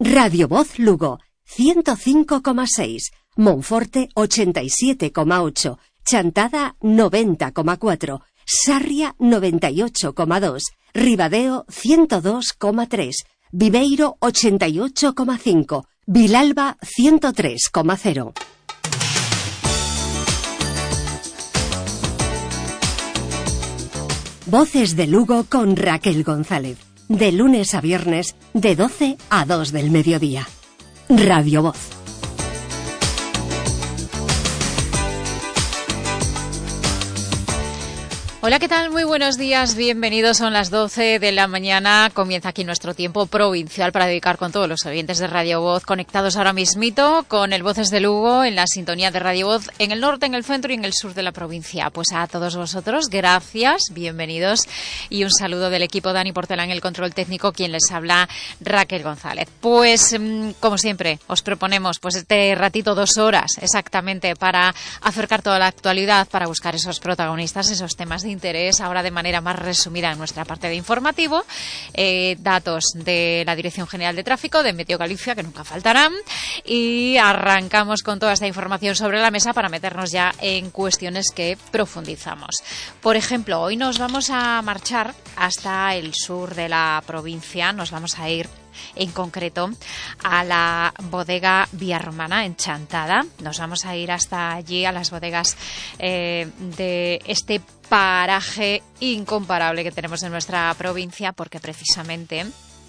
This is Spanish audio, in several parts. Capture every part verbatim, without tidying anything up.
Radio Voz Lugo, ciento cinco coma seis, Monforte ochenta y siete coma ocho, Chantada noventa coma cuatro, Sarria noventa y ocho coma dos, Ribadeo ciento dos coma tres, Viveiro ochenta y ocho coma cinco, Vilalba ciento tres coma cero. Voces de Lugo con Raquel González. De lunes a viernes, de doce a dos del mediodía. Radio Voz. Hola, ¿qué tal? Muy buenos días, bienvenidos. Son las doce de la mañana. Comienza aquí nuestro tiempo provincial para dedicar con todos los oyentes de Radio Voz conectados ahora mismito con el Voces de Lugo en la sintonía de Radio Voz en el norte, en el centro y en el sur de la provincia. Pues a todos vosotros, gracias, bienvenidos y un saludo del equipo. Dani Portela en el control técnico, quien les habla, Raquel González. Pues como siempre, os proponemos pues este ratito, dos horas exactamente, para acercar toda la actualidad, para buscar esos protagonistas, esos temas de interés, ahora de manera más resumida en nuestra parte de informativo, eh, datos de la Dirección General de Tráfico, de Meteo Galicia, que nunca faltarán, y arrancamos con toda esta información sobre la mesa para meternos ya en cuestiones que profundizamos. Por ejemplo, hoy nos vamos a marchar hasta el sur de la provincia, nos vamos a ir en concreto a la bodega Villarromana en Chantada. Nos vamos a ir hasta allí, a las bodegas eh, de este paraje incomparable que tenemos en nuestra provincia, porque precisamente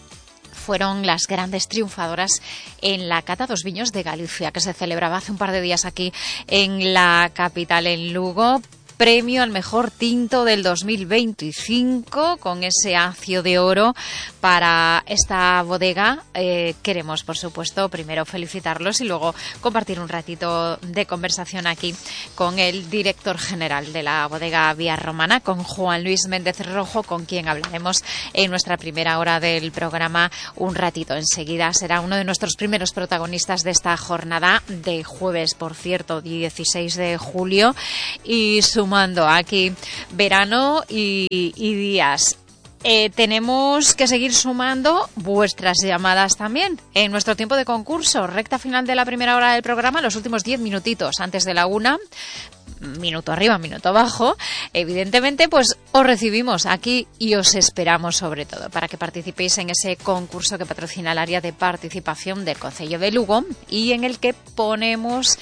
fueron las grandes triunfadoras en la Cata dos Viños de Galicia, que se celebraba hace un par de días aquí en la capital, en Lugo. Premio al mejor tinto del dos mil veinticinco con ese Acio de Oro para esta bodega. Eh, queremos, por supuesto, primero felicitarlos y luego compartir un ratito de conversación aquí con el director general de la bodega Villarromana, con Juan Luis Méndez Rojo, con quien hablaremos en nuestra primera hora del programa un ratito. Enseguida será uno de nuestros primeros protagonistas de esta jornada de jueves, por cierto, dieciséis de julio, y su sumando aquí verano y, y días. Eh, tenemos que seguir sumando vuestras llamadas también en nuestro tiempo de concurso. Recta final de la primera hora del programa, los últimos diez minutitos antes de la una. Minuto arriba, minuto abajo, evidentemente pues os recibimos aquí y os esperamos sobre todo para que participéis en ese concurso que patrocina el área de participación del Concello de Lugo y en el que ponemos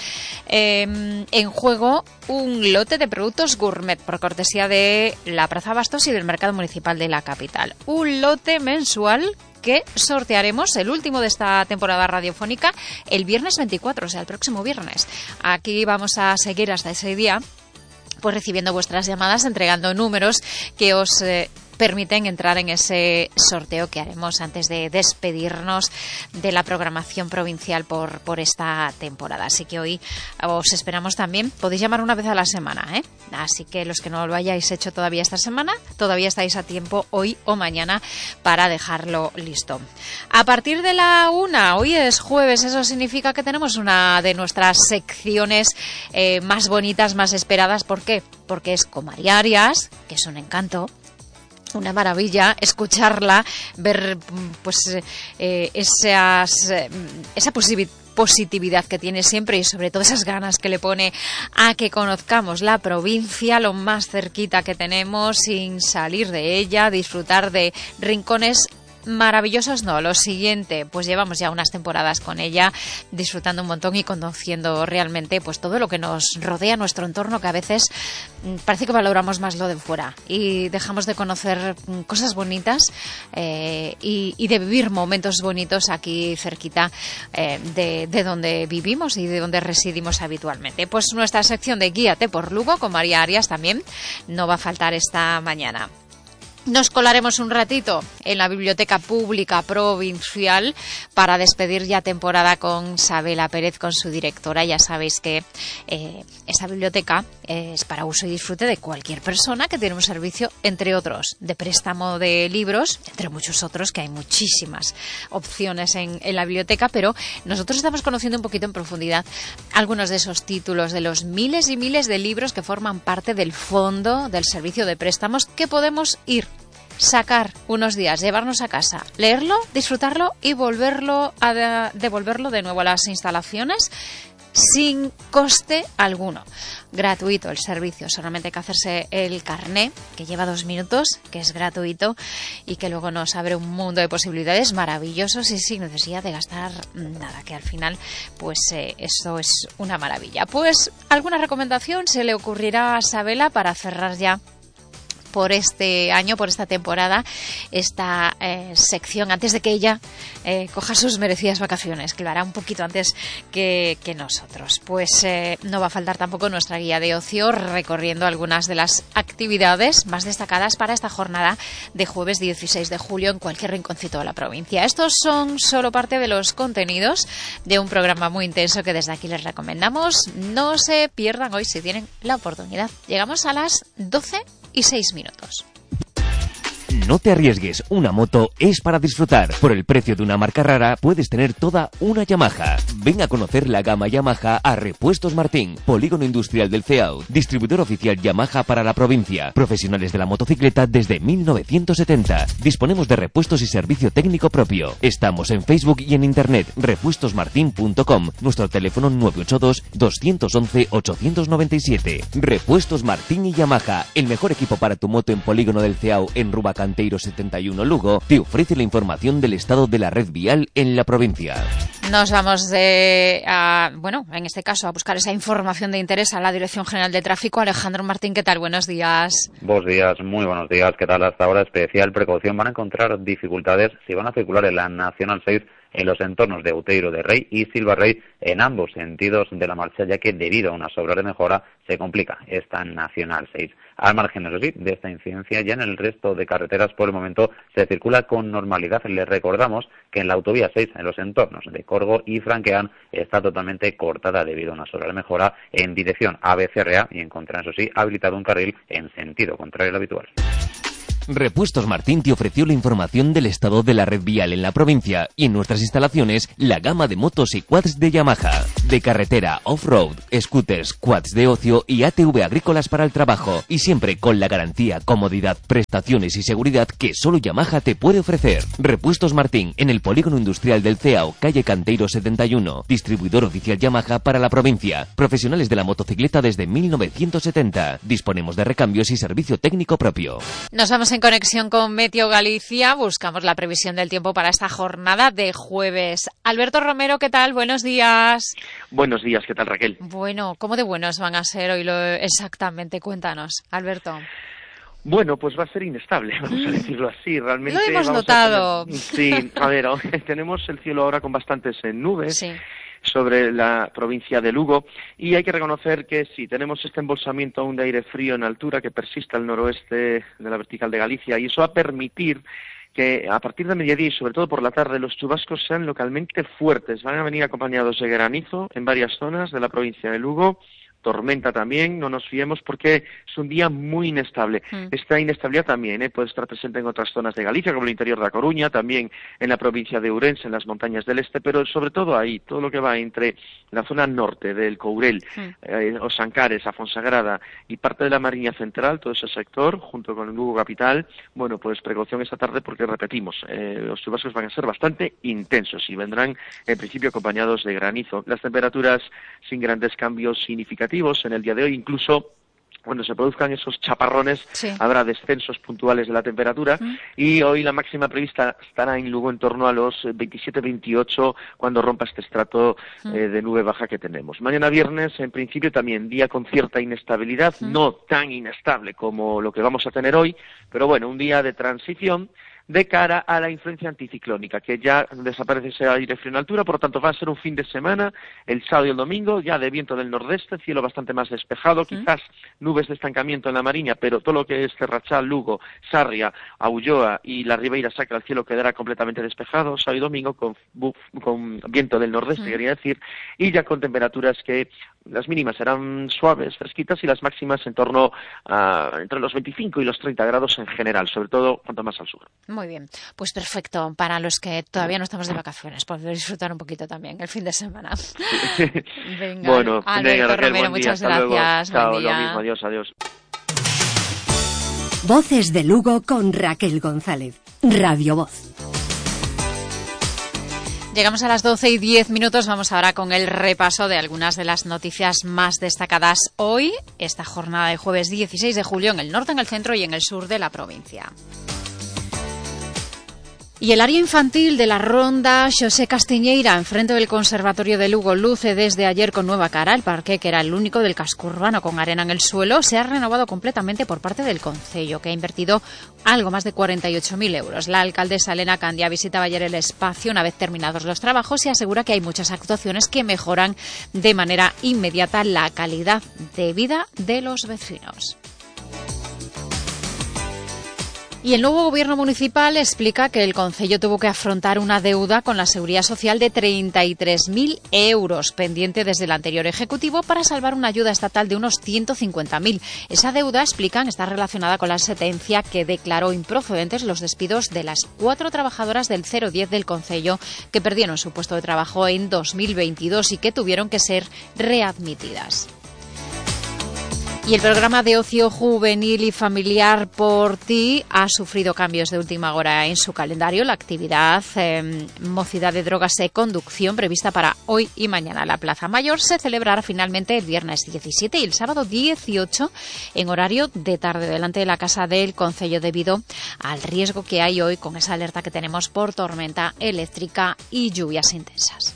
eh, en juego un lote de productos gourmet por cortesía de la Plaza Bastos y del Mercado Municipal de la capital. Un lote mensual que sortearemos, el último de esta temporada radiofónica, el viernes veinticuatro, o sea, el próximo viernes. Aquí vamos a seguir hasta ese día, pues recibiendo vuestras llamadas, entregando números que os eh, permiten entrar en ese sorteo que haremos antes de despedirnos de la programación provincial por, por esta temporada. Así que hoy os esperamos también. Podéis llamar una vez a la semana, ¿eh? Así que los que no lo hayáis hecho todavía esta semana, todavía estáis a tiempo hoy o mañana para dejarlo listo. A partir de la una, hoy es jueves, eso significa que tenemos una de nuestras secciones eh, más bonitas, más esperadas. ¿Por qué? Porque es con María Arias, que es un encanto. Una maravilla escucharla, ver pues eh, esas, eh, esa posibilidad positividad que tiene siempre y sobre todo esas ganas que le pone a que conozcamos la provincia lo más cerquita que tenemos sin salir de ella, disfrutar de rincones maravillosos. No, lo siguiente, pues llevamos ya unas temporadas con ella, disfrutando un montón y conociendo realmente pues todo lo que nos rodea, nuestro entorno, que a veces parece que valoramos más lo de fuera y dejamos de conocer cosas bonitas eh, y, y de vivir momentos bonitos aquí cerquita eh, de, de donde vivimos y de donde residimos habitualmente. Pues nuestra sección de Guíate por Lugo con María Arias también no va a faltar esta mañana. Nos colaremos un ratito en la Biblioteca Pública Provincial para despedir ya temporada con Sabela Pérez, con su directora. Ya sabéis que eh, esa biblioteca es para uso y disfrute de cualquier persona que tiene un servicio, entre otros, de préstamo de libros, entre muchos otros, que hay muchísimas opciones en, en la biblioteca, pero nosotros estamos conociendo un poquito en profundidad algunos de esos títulos, de los miles y miles de libros que forman parte del fondo del servicio de préstamos, que podemos ir sacar unos días, llevarnos a casa, leerlo, disfrutarlo y volverlo a de- devolverlo de nuevo a las instalaciones sin coste alguno. Gratuito el servicio, solamente hay que hacerse el carné, que lleva dos minutos, que es gratuito y que luego nos abre un mundo de posibilidades maravillosos y sin necesidad de gastar nada, que al final pues eh, eso es una maravilla. Pues alguna recomendación se le ocurrirá a Sabela para cerrar ya por este año, por esta temporada, esta eh, sección, antes de que ella eh, coja sus merecidas vacaciones, que lo hará un poquito antes que, que nosotros. Pues eh, no va a faltar tampoco nuestra guía de ocio, recorriendo algunas de las actividades más destacadas para esta jornada de jueves dieciséis de julio en cualquier rinconcito de la provincia. Estos son solo parte de los contenidos de un programa muy intenso que desde aquí les recomendamos. No se pierdan hoy si tienen la oportunidad. Llegamos a las doce y seis minutos. No te arriesgues, una moto es para disfrutar. Por el precio de una marca rara puedes tener toda una Yamaha. Ven a conocer la gama Yamaha a Repuestos Martín, Polígono Industrial del Ceao, distribuidor oficial Yamaha para la provincia. Profesionales de la motocicleta desde mil novecientos setenta. Disponemos de repuestos y servicio técnico propio. Estamos en Facebook y en internet, repuestos martin punto com. Nuestro teléfono nueve ocho dos, dos once, ocho nueve siete. Repuestos Martín y Yamaha, el mejor equipo para tu moto en Polígono del Ceao en Rubaca Canteiro setenta y uno Lugo, te ofrece la información del estado de la red vial en la provincia. Nos vamos de, a, bueno, en este caso a buscar esa información de interés a la Dirección General de Tráfico. Alejandro Martín, ¿qué tal? Buenos días. Buenos días, muy buenos días. ¿Qué tal? Hasta ahora especial precaución. Van a encontrar dificultades si van a circular en la Nacional seis en los entornos de Outeiro de Rey y Silva Rey en ambos sentidos de la marcha, ya que debido a una obras de mejora se complica esta Nacional seis. Al margen, eso sí, de esta incidencia, ya en el resto de carreteras por el momento se circula con normalidad. Les recordamos que en la autovía seis, en los entornos de Corgo y Franqueán, está totalmente cortada debido a una obras de mejora en dirección a B C R A y encuentran, eso sí, habilitado un carril en sentido contrario al habitual. Repuestos Martín te ofreció la información del estado de la red vial en la provincia y en nuestras instalaciones la gama de motos y quads de Yamaha, de carretera, off-road, scooters, quads de ocio y A T V agrícolas para el trabajo, y siempre con la garantía, comodidad, prestaciones y seguridad que solo Yamaha te puede ofrecer. Repuestos Martín en el Polígono Industrial del Ceao, calle Canteiro setenta y uno, distribuidor oficial Yamaha para la provincia, profesionales de la motocicleta desde mil novecientos setenta. Disponemos de recambios y servicio técnico propio. Nos vamos en conexión con Meteo Galicia, buscamos la previsión del tiempo para esta jornada de jueves. Alberto Romero, ¿qué tal? Buenos días. Buenos días, ¿qué tal, Raquel? Bueno, ¿cómo de buenos van a ser hoy lo exactamente? Cuéntanos, Alberto. Bueno, pues va a ser inestable, vamos a decirlo así. Realmente lo hemos vamos notado. A tener... Sí, a ver, tenemos el cielo ahora con bastantes nubes. Sí. Sobre la provincia de Lugo, y hay que reconocer que sí, tenemos este embolsamiento aún de aire frío en altura que persiste al noroeste de la vertical de Galicia, y eso va a permitir que a partir de mediodía y sobre todo por la tarde los chubascos sean localmente fuertes. Van a venir acompañados de granizo en varias zonas de la provincia de Lugo, tormenta también, no nos fiemos porque es un día muy inestable. Mm. Esta inestabilidad también ¿eh? puede estar presente en otras zonas de Galicia, como el interior de La Coruña, también en la provincia de Ourense, en las montañas del este, pero sobre todo ahí, todo lo que va entre la zona norte del Courel, mm. eh, Osancares, Afonsagrada y parte de la Mariña Central, todo ese sector, junto con el Lugo Capital. Bueno, pues precaución esta tarde porque, repetimos, eh, los chubascos van a ser bastante intensos y vendrán en principio acompañados de granizo. Las temperaturas sin grandes cambios significativos en el día de hoy, incluso cuando se produzcan esos chaparrones, sí. habrá descensos puntuales de la temperatura, ¿Mm? y hoy la máxima prevista estará en Lugo en torno a los veintisiete veintiocho cuando rompa este estrato ¿Mm? eh, de nube baja que tenemos. Mañana viernes, en principio, también día con cierta inestabilidad, ¿Mm? no tan inestable como lo que vamos a tener hoy, pero bueno, un día de transición de cara a la influencia anticiclónica, que ya desaparece ese aire frío en altura, por lo tanto va a ser un fin de semana, el sábado y el domingo, ya de viento del nordeste, cielo bastante más despejado, quizás nubes de estancamiento en la Mariña, pero todo lo que es Cerrachal, Lugo, Sarria, Aulloa y la Ribeira Sacra, el cielo quedará completamente despejado, sábado y domingo con, con viento del nordeste, quería decir, y ya con temperaturas que las mínimas serán suaves, fresquitas, y las máximas en torno a entre los veinticinco y los treinta grados en general, sobre todo cuanto más al sur. Muy bien, pues perfecto. Para los que todavía no estamos de vacaciones, poder disfrutar un poquito también el fin de semana. Venga, bueno, Alberto venga, Raquel, Romero, buen día, muchas gracias. Chao, buen día. Lo mismo, adiós, adiós. Voces de Lugo con Raquel González. Radio Voz. Llegamos a las doce y diez minutos. Vamos ahora con el repaso de algunas de las noticias más destacadas hoy, esta jornada de jueves dieciséis de julio, en el norte, en el centro y en el sur de la provincia. Y el área infantil de la Ronda Xosé Castiñeira, enfrente del Conservatorio de Lugo, luce desde ayer con nueva cara. El parque, que era el único del casco urbano con arena en el suelo, se ha renovado completamente por parte del Concello, que ha invertido algo más de cuarenta y ocho mil euros. La alcaldesa Elena Candia visitaba ayer el espacio una vez terminados los trabajos y asegura que hay muchas actuaciones que mejoran de manera inmediata la calidad de vida de los vecinos. Y el nuevo gobierno municipal explica que el concello tuvo que afrontar una deuda con la Seguridad Social de treinta y tres mil euros, pendiente desde el anterior ejecutivo, para salvar una ayuda estatal de unos ciento cincuenta mil. Esa deuda, explican, está relacionada con la sentencia que declaró improcedentes los despidos de las cuatro trabajadoras del cero diez del concello que perdieron su puesto de trabajo en dos mil veintidós y que tuvieron que ser readmitidas. Y el programa de ocio juvenil y familiar Por Ti ha sufrido cambios de última hora en su calendario. La actividad eh, Mocidad de Drogas e Conducción, prevista para hoy y mañana en la Plaza Mayor, se celebrará finalmente el viernes diecisiete y el sábado dieciocho en horario de tarde delante de la Casa del Concello, debido al riesgo que hay hoy con esa alerta que tenemos por tormenta eléctrica y lluvias intensas.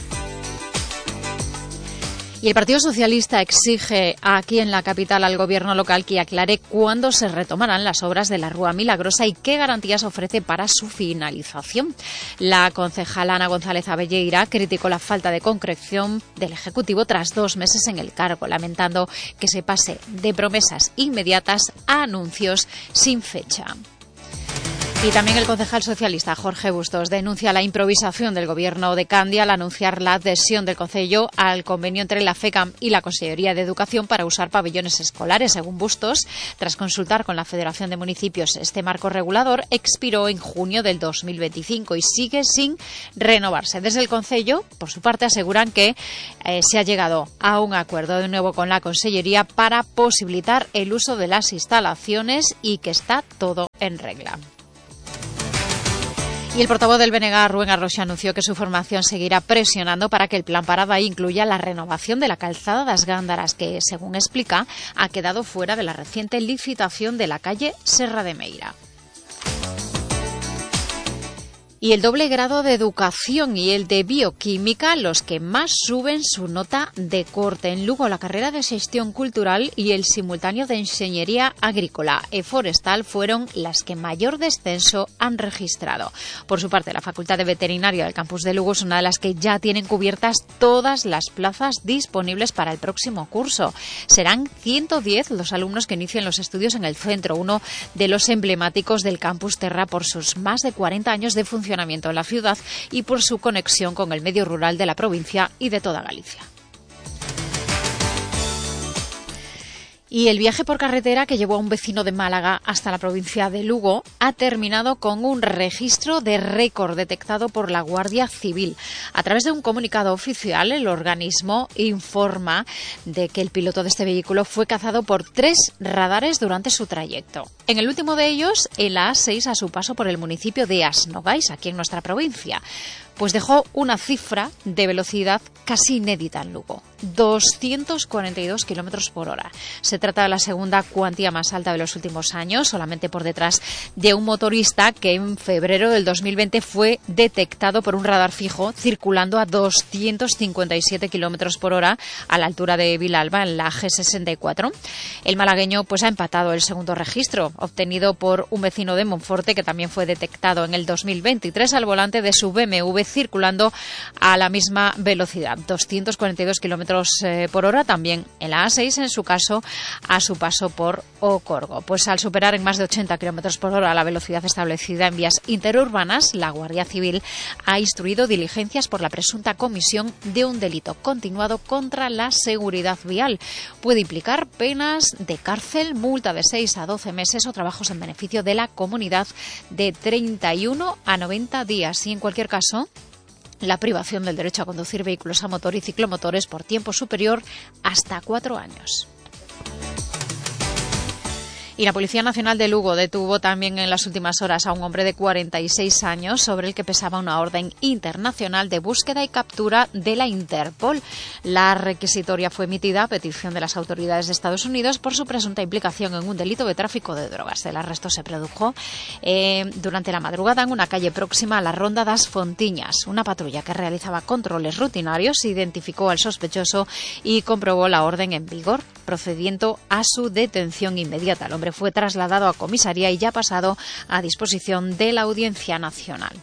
Y el Partido Socialista exige aquí en la capital al gobierno local que aclare cuándo se retomarán las obras de la Rúa Milagrosa y qué garantías ofrece para su finalización. La concejala Ana González Abelleira criticó la falta de concreción del Ejecutivo tras dos meses en el cargo, lamentando que se pase de promesas inmediatas a anuncios sin fecha. Y también el concejal socialista Jorge Bustos denuncia la improvisación del gobierno de Candia al anunciar la adhesión del concello al convenio entre la FECAM y la Consellería de Educación para usar pabellones escolares. Según Bustos, tras consultar con la Federación de Municipios, este marco regulador expiró en junio del dos mil veinticinco y sigue sin renovarse. Desde el concello, por su parte, aseguran que eh, se ha llegado a un acuerdo de nuevo con la Consellería para posibilitar el uso de las instalaciones y que está todo en regla. Y el portavoz del B N G, Rubén Arroxa, anunció que su formación seguirá presionando para que el plan Parada incluya la renovación de la calzada das Gándaras, que, según explica, ha quedado fuera de la reciente licitación de la calle Serra de Meira. Y el doble grado de Educación y el de Bioquímica, los que más suben su nota de corte. En Lugo, la carrera de Xestión Cultural y el simultáneo de Ingeniería Agrícola e Forestal fueron las que mayor descenso han registrado. Por su parte, la Facultad de Veterinaria del campus de Lugo es una de las que ya tienen cubiertas todas las plazas disponibles para el próximo curso. Serán ciento diez los alumnos que inicien los estudios en el centro, uno de los emblemáticos del campus Terra por sus más de cuarenta años de funcionamiento en la ciudad y por su conexión con el medio rural de la provincia y de toda Galicia. Y el viaje por carretera que llevó a un vecino de Málaga hasta la provincia de Lugo ha terminado con un registro de récord detectado por la Guardia Civil. A través de un comunicado oficial, el organismo informa de que el piloto de este vehículo fue cazado por tres radares durante su trayecto. En el último de ellos, en la A seis, a su paso por el municipio de Asnogais, aquí en nuestra provincia, pues dejó una cifra de velocidad casi inédita en Lugo, doscientos cuarenta y dos kilómetros por hora. Se trata de la segunda cuantía más alta de los últimos años, solamente por detrás de un motorista que en febrero del dos mil veinte fue detectado por un radar fijo circulando a doscientos cincuenta y siete kilómetros por hora a la altura de Vilalba, en la G sesenta y cuatro. El malagueño pues ha empatado el segundo registro, obtenido por un vecino de Monforte, que también fue detectado en el dos mil veintitrés al volante de su B M W circulando a la misma velocidad, doscientos cuarenta y dos kilómetros eh, por hora, también en la A seis, en su caso, a su paso por Ocorgo. Pues al superar en más de ochenta kilómetros por hora la velocidad establecida en vías interurbanas, la Guardia Civil ha instruido diligencias por la presunta comisión de un delito continuado contra la seguridad vial. Puede implicar penas de cárcel, multa de seis a doce meses o trabajos en beneficio de la comunidad de treinta y uno a noventa días. Y en cualquier caso, la privación del derecho a conducir vehículos a motor y ciclomotores por tiempo superior hasta cuatro años. Y la Policía Nacional de Lugo detuvo también en las últimas horas a un hombre de cuarenta y seis años sobre el que pesaba una orden internacional de búsqueda y captura de la Interpol. La requisitoria fue emitida a petición de las autoridades de Estados Unidos por su presunta implicación en un delito de tráfico de drogas. El arresto se produjo eh, durante la madrugada en una calle próxima a la Ronda das Fontiñas. Una patrulla que realizaba controles rutinarios identificó al sospechoso y comprobó la orden en vigor, procediendo a su detención inmediata. El hombre fue trasladado a comisaría y ya pasado a disposición de la Audiencia Nacional.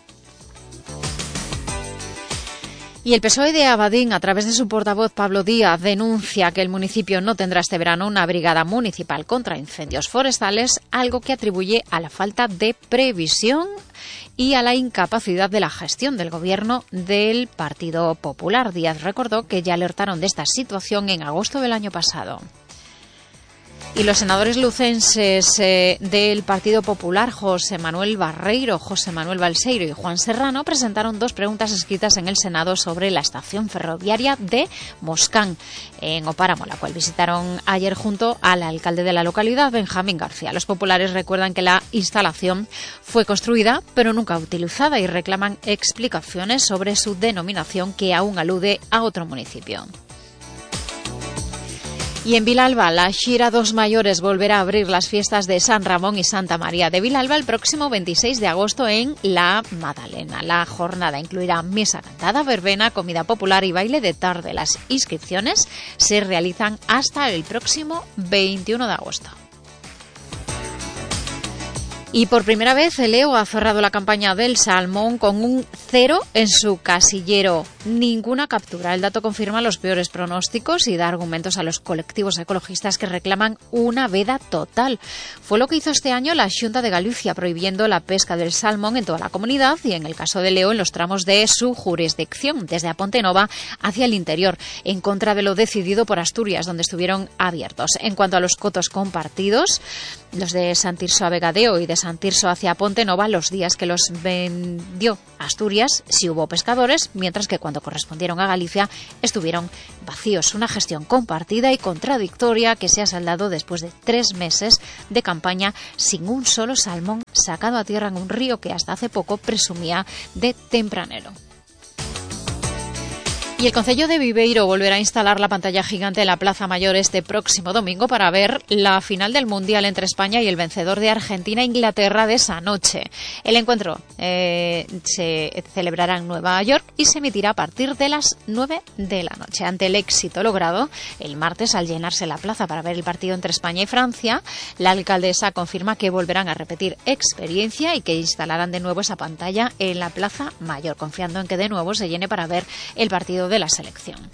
Y el P S O E de Abadín, a través de su portavoz Pablo Díaz, denuncia que el municipio no tendrá este verano una brigada municipal contra incendios forestales, algo que atribuye a la falta de previsión y a la incapacidad de la gestión del gobierno del Partido Popular. Díaz recordó que ya alertaron de esta situación en agosto del año pasado. Y los senadores lucenses eh, del Partido Popular, José Manuel Barreiro, José Manuel Balseiro y Juan Serrano, presentaron dos preguntas escritas en el Senado sobre la estación ferroviaria de Moscán, en Opáramo, la cual visitaron ayer junto al alcalde de la localidad, Benjamín García. Los populares recuerdan que la instalación fue construida, pero nunca utilizada, y reclaman explicaciones sobre su denominación, que aún alude a otro municipio. Y en Vilalba, la Xira dos Mayores volverá a abrir las fiestas de San Ramón y Santa María de Vilalba el próximo veintiséis de agosto en La Madalena. La jornada incluirá misa cantada, verbena, comida popular y baile de tarde. Las inscripciones se realizan hasta el próximo veintiuno de agosto. Y por primera vez el E O ha cerrado la campaña del salmón con un cero en su casillero. Ninguna captura. El dato confirma los peores pronósticos y da argumentos a los colectivos ecologistas que reclaman una veda total. Fue lo que hizo este año la Xunta de Galicia, prohibiendo la pesca del salmón en toda la comunidad y, en el caso del E O, en los tramos de su jurisdicción, desde a Ponte Nova hacia el interior, en contra de lo decidido por Asturias, donde estuvieron abiertos. En cuanto a los cotos compartidos, los de San Tirso a Vegadeo y de San Tirso hacia Ponte Nova, los días que los vendió Asturias sí hubo pescadores, mientras que cuando correspondieron a Galicia estuvieron vacíos. Una gestión compartida y contradictoria que se ha saldado después de tres meses de campaña sin un solo salmón sacado a tierra en un río que hasta hace poco presumía de tempranero. Y el Concello de Viveiro volverá a instalar la pantalla gigante en la Plaza Mayor este próximo domingo para ver la final del Mundial entre España y el vencedor de Argentina e Inglaterra de esa noche. El encuentro eh, se celebrará en Nueva York y se emitirá a partir de las nueve de la noche. Ante el éxito logrado el martes al llenarse la plaza para ver el partido entre España y Francia, la alcaldesa confirma que volverán a repetir experiencia y que instalarán de nuevo esa pantalla en la Plaza Mayor, confiando en que de nuevo se llene para ver el partido de la selección.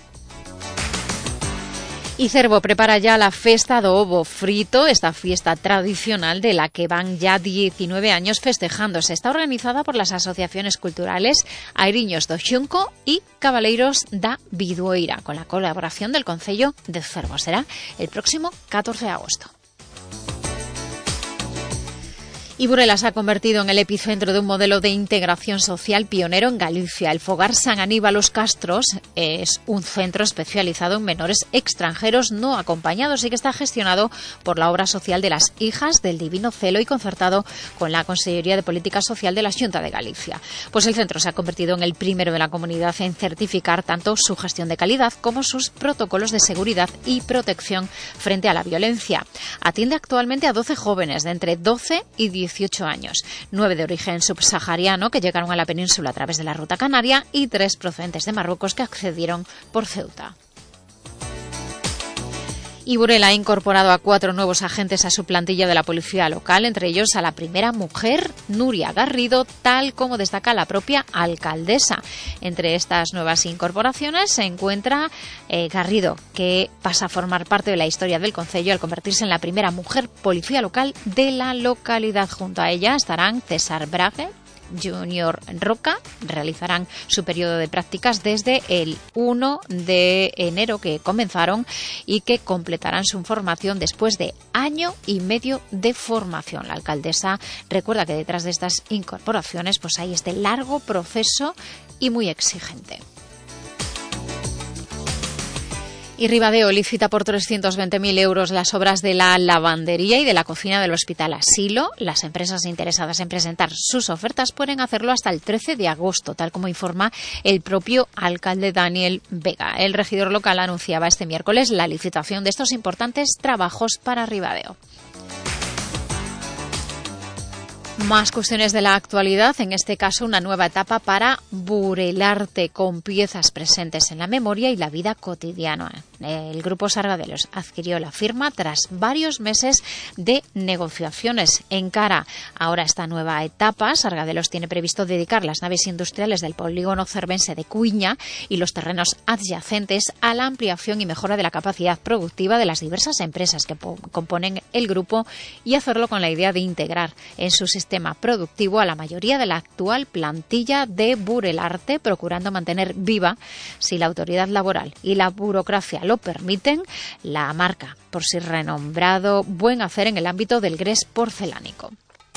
Y Cervo prepara ya la Festa do Ovo Frito, esta fiesta tradicional de la que van ya diecinueve años festejándose. Está organizada por las asociaciones culturales Airiños do Xunco y Cabaleiros da Bidueira, con la colaboración del Concello de Cervo. Será el próximo catorce de agosto. Y Burela se ha convertido en el epicentro de un modelo de integración social pionero en Galicia. El Fogar San Aníbal Los Castros es un centro especializado en menores extranjeros no acompañados y que está gestionado por la obra social de las Hijas del Divino Celo y concertado con la Consellería de Política Social de la Xunta de Galicia. Pues el centro se ha convertido en el primero de la comunidad en certificar tanto su gestión de calidad como sus protocolos de seguridad y protección frente a la violencia. Atiende actualmente a doce jóvenes de entre doce y dieciocho años, nueve de origen subsahariano que llegaron a la península a través de la ruta canaria y tres procedentes de Marruecos que accedieron por Ceuta. Y Burela ha incorporado a cuatro nuevos agentes a su plantilla de la policía local, entre ellos a la primera mujer, Nuria Garrido, tal como destaca la propia alcaldesa. Entre estas nuevas incorporaciones se encuentra eh, Garrido, que pasa a formar parte de la historia del concello al convertirse en la primera mujer policía local de la localidad. Junto a ella estarán César Brague, Junior Roca, realizarán su periodo de prácticas desde el uno de enero que comenzaron y que completarán su formación después de año y medio de formación. La alcaldesa recuerda que detrás de estas incorporaciones pues hay este largo proceso y muy exigente. Y Ribadeo licita por trescientos veinte mil euros las obras de la lavandería y de la cocina del Hospital Asilo. Las empresas interesadas en presentar sus ofertas pueden hacerlo hasta el trece de agosto, tal como informa el propio alcalde Daniel Vega. El regidor local anunciaba este miércoles la licitación de estos importantes trabajos para Ribadeo. Más cuestiones de la actualidad, en este caso una nueva etapa para Burelarte, con piezas presentes en la memoria y la vida cotidiana. El Grupo Sargadelos adquirió la firma tras varios meses de negociaciones. En cara ahora esta nueva etapa, Sargadelos tiene previsto dedicar las naves industriales del polígono cervense de Cuiña y los terrenos adyacentes a la ampliación y mejora de la capacidad productiva de las diversas empresas que componen el grupo, y hacerlo con la idea de integrar en su sistema sistema productivo a la mayoría de la actual plantilla de Burelarte, procurando mantener viva, si la autoridad laboral y la burocracia lo permiten, la marca por sí renombrado buen hacer en el ámbito del grés porcelánico.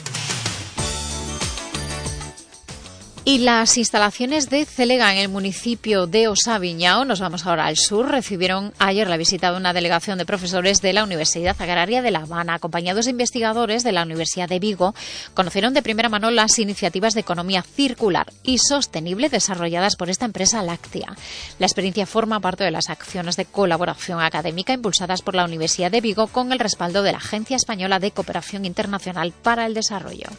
Y las instalaciones de Celega en el municipio de Osaviñao, nos vamos ahora al sur, recibieron ayer la visita de una delegación de profesores de la Universidad Agraria de La Habana, acompañados de investigadores de la Universidad de Vigo. Conocieron de primera mano las iniciativas de economía circular y sostenible desarrolladas por esta empresa láctea. La experiencia forma parte de las acciones de colaboración académica impulsadas por la Universidad de Vigo con el respaldo de la Agencia Española de Cooperación Internacional para el Desarrollo.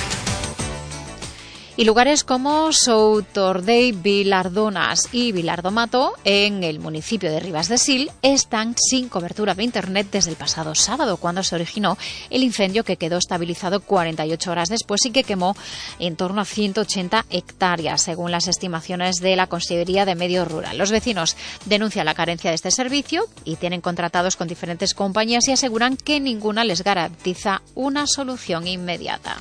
Y lugares como Soutordei, Vilardonas y Vilardomato, en el municipio de Ribas de Sil, están sin cobertura de Internet desde el pasado sábado, cuando se originó el incendio que quedó estabilizado cuarenta y ocho horas después y que quemó en torno a ciento ochenta hectáreas, según las estimaciones de la Consellería de Medio Rural. Los vecinos denuncian la carencia de este servicio y tienen contratados con diferentes compañías y aseguran que ninguna les garantiza una solución inmediata.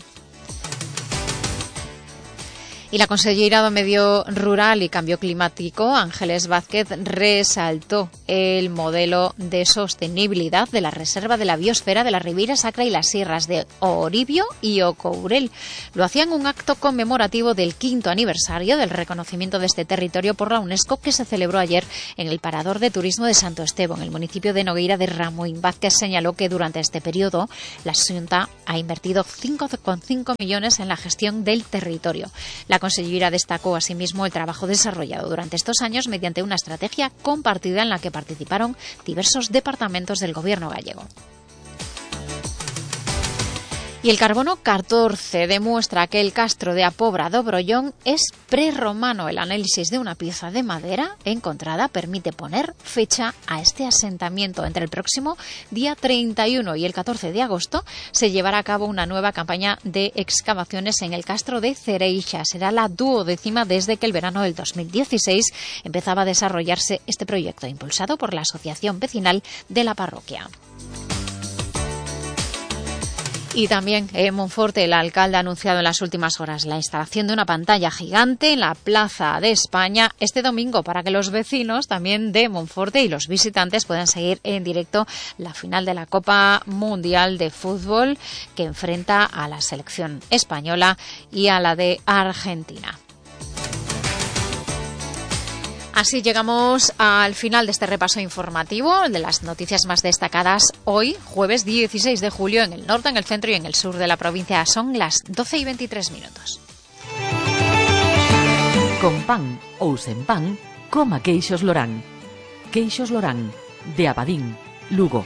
Y la consellera de Medio Rural y Cambio Climático, Ángeles Vázquez, resaltó el modelo de sostenibilidad de la Reserva de la Biosfera de la Ribeira Sacra y las sierras de Oribio y Ocourel. Lo hacían en un acto conmemorativo del quinto aniversario del reconocimiento de este territorio por la UNESCO, que se celebró ayer en el Parador de Turismo de Santo Esteban, en el municipio de Nogueira de Ramuín. Vázquez señaló que durante este periodo la Xunta ha invertido cinco coma cinco millones en la gestión del territorio. La consellera destacó asimismo el trabajo desarrollado durante estos años mediante una estrategia compartida en la que participaron diversos departamentos del gobierno gallego. Y el carbono catorce demuestra que el castro de Apobra do Brollón es prerromano. El análisis de una pieza de madera encontrada permite poner fecha a este asentamiento. Entre el próximo día treinta y uno y el catorce de agosto se llevará a cabo una nueva campaña de excavaciones en el castro de Cereixa. Será la duodécima desde que el verano del dos mil dieciséis empezaba a desarrollarse este proyecto, impulsado por la Asociación Vecinal de la parroquia. Y también en Monforte, el alcalde ha anunciado en las últimas horas la instalación de una pantalla gigante en la Plaza de España este domingo, para que los vecinos también de Monforte y los visitantes puedan seguir en directo la final de la Copa Mundial de Fútbol, que enfrenta a la selección española y a la de Argentina. Así llegamos al final de este repaso informativo de las noticias más destacadas hoy, jueves dieciséis de julio, en el norte, en el centro y en el sur de la provincia. Son las doce y veintitrés minutos. Con pan ou sen pan, coma queixos Lorán. Queixos Lorán, de Abadín, Lugo.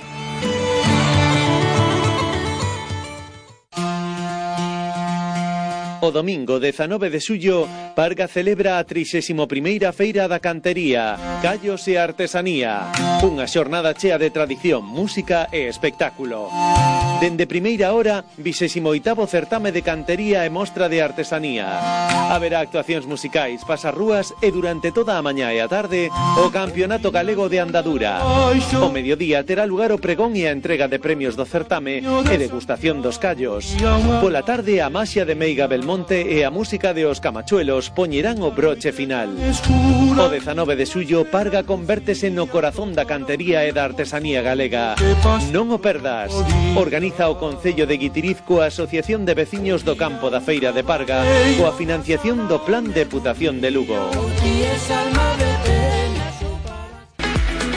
O domingo dezanove de xullo, Parga celebra a trixésima primeira Feira da Cantería, Callos e Artesanía. Unha xornada chea de tradición, música e espectáculo. Dende primeira hora, vixésimo oitavo certame de cantería e mostra de artesanía. Haberá actuacións musicais, pasarrúas e durante toda a mañá e a tarde o Campeonato Galego de Andadura. O mediodía terá lugar o pregón e a entrega de premios do certame e degustación dos callos. Pola tarde, a maxia de Meiga Belmonte e a música de Os Camachuelos poñerán o broche final. O dezanove de xullo, Parga convértese no corazón da cantería e da artesanía galega. Non o perdas. Organiza o Concello de Guitiriz coa Asociación de Veciños do Campo da Feira de Parga, coa financiación do Plan Deputación de Lugo.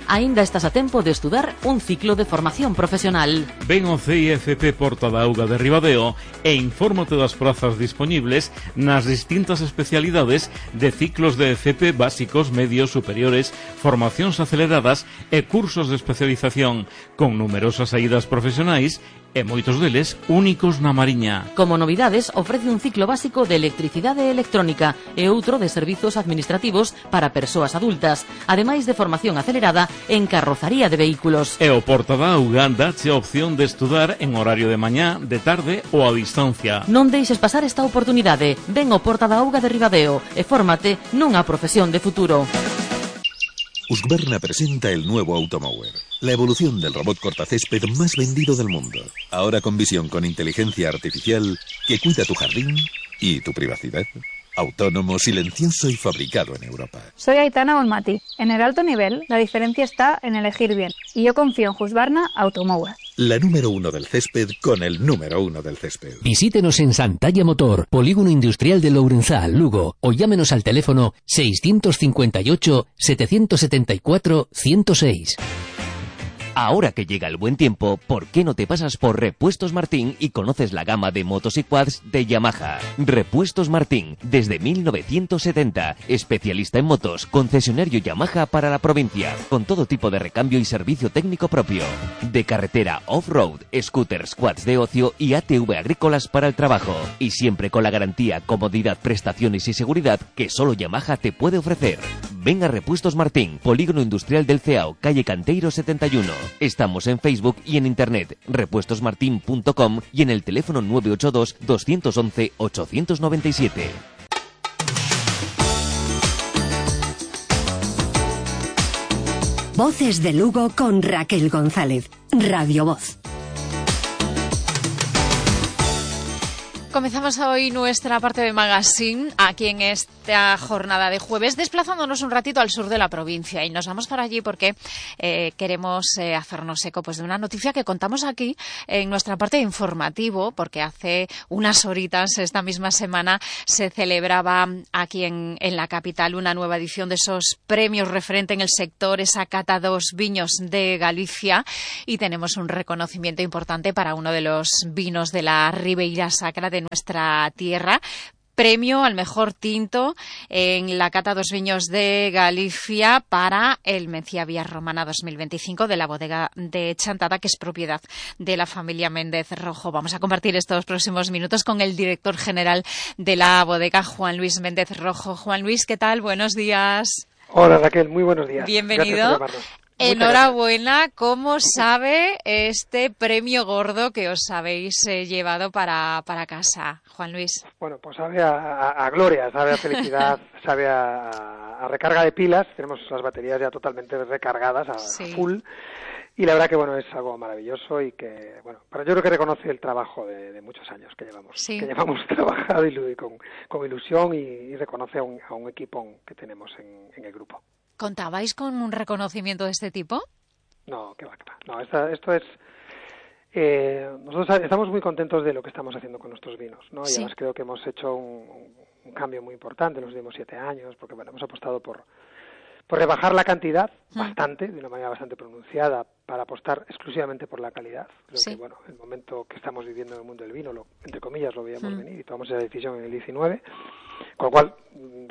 Aínda estás a tempo de estudar un ciclo de formación profesional. Ven ao C I F P Porta da Auga de Ribadeo e infórmate das prazas dispoñibles nas distintas especialidades de ciclos de F P básicos, medios, superiores, formacións aceleradas e cursos de especialización, con numerosas saídas profesionais e moitos deles únicos na Mariña. Como novidades, ofrece un ciclo básico de electricidade e electrónica e outro de servizos administrativos para persoas adultas, ademais de formación acelerada en carrozaría de vehículos. E o Porta da Auga dache a opción de estudar en horario de mañá, de tarde ou a distancia. Non deixes pasar esta oportunidade. Ven ao Porta da Auga de Ribadeo e fórmate nunha profesión de futuro. Husqvarna presenta el nuevo Automower, la evolución del robot cortacésped más vendido del mundo. Ahora con visión con inteligencia artificial que cuida tu jardín y tu privacidad. Autónomo, silencioso y fabricado en Europa. Soy Aitana Olmati. En el alto nivel, la diferencia está en elegir bien. Y yo confío en Husqvarna Automower. La número uno del césped con el número uno del césped. Visítenos en Santalla Motor, Polígono Industrial de Lourenzal, Lugo, o llámenos al teléfono seiscientos cincuenta y ocho, setecientos setenta y cuatro, ciento seis. Ahora que llega el buen tiempo, ¿por qué no te pasas por Repuestos Martín y conoces la gama de motos y quads de Yamaha? Repuestos Martín, desde mil novecientos setenta, especialista en motos, concesionario Yamaha para la provincia, con todo tipo de recambio y servicio técnico propio. De carretera, off-road, scooters, quads de ocio y A T V agrícolas para el trabajo. Y siempre con la garantía, comodidad, prestaciones y seguridad que solo Yamaha te puede ofrecer. Ven a Repuestos Martín, Polígono Industrial del Ceao, calle Canteiro setenta y uno. Estamos en Facebook y en internet, repuestos martin punto com y en el teléfono nueve ocho dos, dos uno uno, ocho nueve siete. Voces de Lugo con Raquel González, Radio Voz. Comenzamos hoy nuestra parte de magazine aquí en esta jornada de jueves, desplazándonos un ratito al sur de la provincia, y nos vamos para allí porque eh, queremos eh, hacernos eco pues de una noticia que contamos aquí en nuestra parte de informativo, porque hace unas horitas, esta misma semana, se celebraba aquí en, en la capital una nueva edición de esos premios referente en el sector, esa cata dos viños de Galicia, y tenemos un reconocimiento importante para uno de los vinos de la Ribeira Sacra de nuestra tierra. Premio al mejor tinto en la cata dos viños de Galicia para el Mencía Vía Romana dos mil veinticinco de la bodega de Chantada, que es propiedad de la familia Méndez Rojo. Vamos a compartir estos próximos minutos con el director general de la bodega, Juan Luis Méndez Rojo. Juan Luis, ¿qué tal? Buenos días. Hola Raquel, muy buenos días. Bienvenido. Enhorabuena. ¿Cómo sabe este premio gordo que os habéis eh, llevado para, para casa, Juan Luis? Bueno, pues sabe a, a, a gloria, sabe a felicidad, sabe a, a recarga de pilas. Tenemos las baterías ya totalmente recargadas a, sí. a full. Y la verdad que bueno, es algo maravilloso y que, bueno, pero yo creo que reconoce el trabajo de, de muchos años que llevamos, sí. que llevamos trabajado y, y con, con ilusión, y, y reconoce a un, a un equipo que tenemos en, en el grupo. ¿Contabais con un reconocimiento de este tipo? No, que va, que va. No, esta, esto es... Eh, nosotros estamos muy contentos de lo que estamos haciendo con nuestros vinos, ¿no? Y sí. además creo que hemos hecho un, un cambio muy importante en los últimos siete años, porque bueno, hemos apostado por, por rebajar la cantidad mm. bastante, de una manera bastante pronunciada, para apostar exclusivamente por la calidad. Creo sí. que bueno, el momento que estamos viviendo en el mundo del vino, lo, entre comillas, lo veíamos mm. venir y tomamos esa decisión en el diecinueve, con lo cual